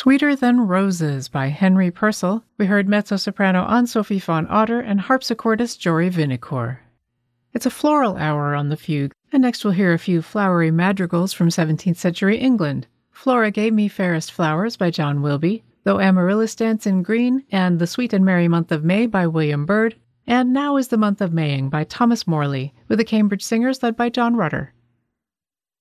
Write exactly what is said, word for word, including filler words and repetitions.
Sweeter Than Roses by Henry Purcell. We heard mezzo-soprano Anne-Sophie von Otter and harpsichordist Jory Vinicourt. It's a floral hour on the fugue, and next we'll hear a few flowery madrigals from seventeenth century England. Flora Gave Me Fairest Flowers by John Wilby, Though Amaryllis Dance in Green, and The Sweet and Merry Month of May by William Byrd, and Now is the Month of Maying by Thomas Morley, with the Cambridge Singers led by John Rutter.